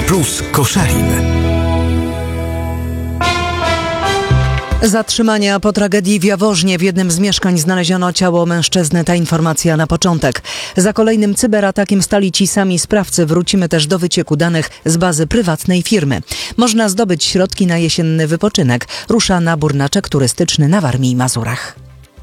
Plus Koszalin. Zatrzymania po tragedii w Jaworznie. W jednym z mieszkań znaleziono ciało mężczyzny. Ta informacja na początek. Za kolejnym cyberatakiem stali ci sami sprawcy. Wrócimy też do wycieku danych z bazy prywatnej firmy. Można zdobyć środki na jesienny wypoczynek. Rusza nabór na czek turystyczny na Warmii i Mazurach.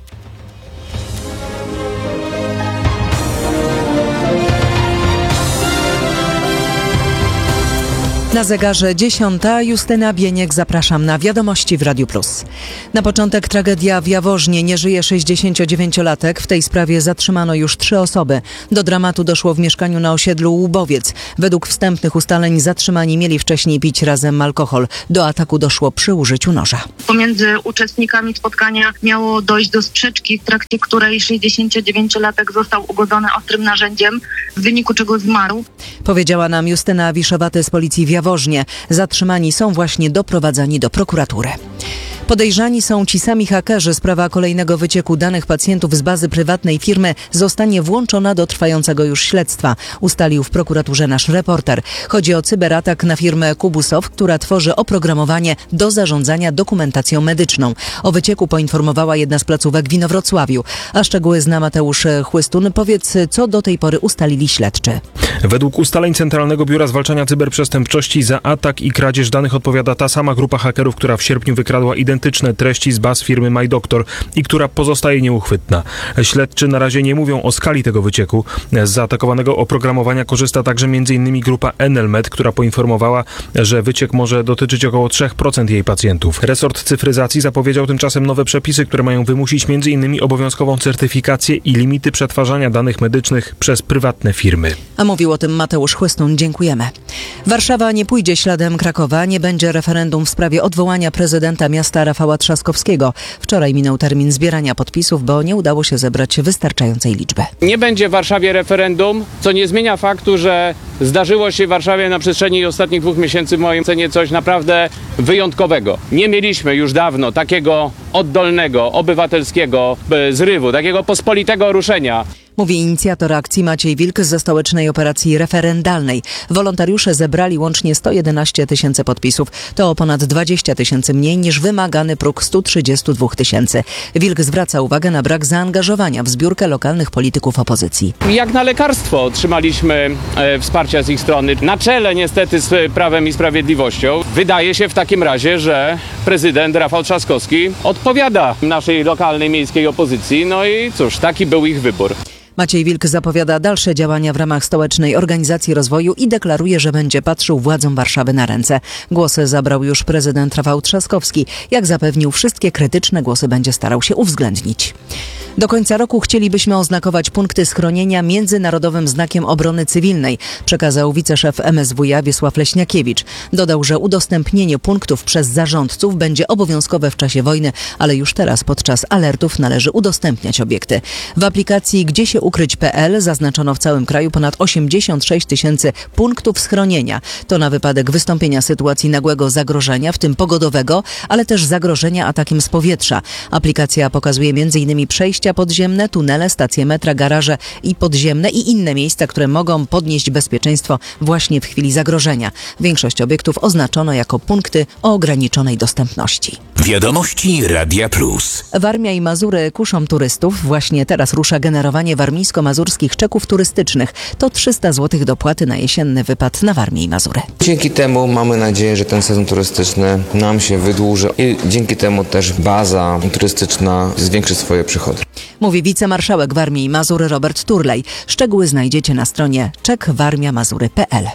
Na zegarze 10. Justyna Bieniek, zapraszam na Wiadomości w Radiu Plus. Na początek tragedia w Jaworznie. Nie żyje 69-latek. W tej sprawie zatrzymano już 3 osoby. Do dramatu doszło w mieszkaniu na osiedlu Łubowiec. Według wstępnych ustaleń zatrzymani mieli wcześniej pić razem alkohol. Do ataku doszło przy użyciu noża. Pomiędzy uczestnikami spotkania miało dojść do sprzeczki, w trakcie której 69-latek został ugodzony ostrym narzędziem, w wyniku czego zmarł. Powiedziała nam Justyna Wiszowaty z policji w Jaworznie. Zatrzymani są właśnie doprowadzani do prokuratury. Podejrzani są ci sami hakerzy. Sprawa kolejnego wycieku danych pacjentów z bazy prywatnej firmy zostanie włączona do trwającego już śledztwa, ustalił w prokuraturze nasz reporter. Chodzi o cyberatak na firmę Kubusoft, która tworzy oprogramowanie do zarządzania dokumentacją medyczną. O wycieku poinformowała jedna z placówek w Inowrocławiu. A szczegóły zna Mateusz Chłystun. Powiedz, co do tej pory ustalili śledczy. Według ustaleń Centralnego Biura Zwalczania Cyberprzestępczości za atak i kradzież danych odpowiada ta sama grupa hakerów, która w sierpniu wykradła identyczne treści z baz firmy MyDoctor i która pozostaje nieuchwytna. Śledczy na razie nie mówią o skali tego wycieku. Z zaatakowanego oprogramowania korzysta także m.in. grupa Enelmed, która poinformowała, że wyciek może dotyczyć około 3% jej pacjentów. Resort cyfryzacji zapowiedział tymczasem nowe przepisy, które mają wymusić m.in. obowiązkową certyfikację i limity przetwarzania danych medycznych przez prywatne firmy. A mówił o tym Mateusz Chłystun. Dziękujemy. Warszawa nie pójdzie śladem Krakowa. Nie będzie referendum w sprawie odwołania prezydenta miasta Rafała Trzaskowskiego. Wczoraj minął termin zbierania podpisów, bo nie udało się zebrać wystarczającej liczby. Nie będzie w Warszawie referendum, co nie zmienia faktu, że zdarzyło się w Warszawie na przestrzeni ostatnich 2 miesięcy w mojej ocenie coś naprawdę wyjątkowego. Nie mieliśmy już dawno takiego oddolnego, obywatelskiego zrywu, takiego pospolitego ruszenia. Mówi inicjator akcji Maciej Wilk ze Stołecznej Operacji Referendalnej. Wolontariusze zebrali łącznie 111 000 podpisów. To o ponad 20 000 mniej niż wymagany próg 132 000. Wilk zwraca uwagę na brak zaangażowania w zbiórkę lokalnych polityków opozycji. Jak na lekarstwo otrzymaliśmy wsparcia z ich strony. Na czele niestety z Prawem i Sprawiedliwością. Wydaje się w takim razie, że prezydent Rafał Trzaskowski odpowiada naszej lokalnej miejskiej opozycji. No i cóż, taki był ich wybór. Maciej Wilk zapowiada dalsze działania w ramach Stołecznej Organizacji Rozwoju i deklaruje, że będzie patrzył władzom Warszawy na ręce. Głosy zabrał już prezydent Rafał Trzaskowski. Jak zapewnił, wszystkie krytyczne głosy będzie starał się uwzględnić. Do końca roku chcielibyśmy oznakować punkty schronienia międzynarodowym znakiem obrony cywilnej, przekazał wiceszef MSWiA Wiesław Leśniakiewicz. Dodał, że udostępnienie punktów przez zarządców będzie obowiązkowe w czasie wojny, ale już teraz podczas alertów należy udostępniać obiekty. W aplikacji Gdzie się ukryć.pl zaznaczono w całym kraju ponad 86 000 punktów schronienia. To na wypadek wystąpienia sytuacji nagłego zagrożenia, w tym pogodowego, ale też zagrożenia atakiem z powietrza. Aplikacja pokazuje m.in. przejścia podziemne, tunele, stacje metra, garaże i podziemne i inne miejsca, które mogą podnieść bezpieczeństwo właśnie w chwili zagrożenia. Większość obiektów oznaczono jako punkty o ograniczonej dostępności. Wiadomości Radia Plus. Warmia i Mazury kuszą turystów. Właśnie teraz rusza generowanie warmińsko-mazurskich czeków turystycznych. To 300 zł dopłaty na jesienny wypad na Warmię i Mazury. Dzięki temu mamy nadzieję, że ten sezon turystyczny nam się wydłuży i dzięki temu też baza turystyczna zwiększy swoje przychody. Mówi wicemarszałek Warmii i Mazur Robert Turlej. Szczegóły znajdziecie na stronie czekwarmiamazury.pl.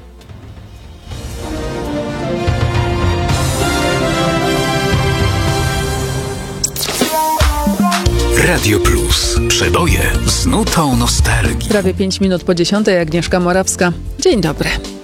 Radio Plus. Przeboje z nutą nostalgii. Prawie 5 minut po 10:00. Agnieszka Morawska. Dzień dobry.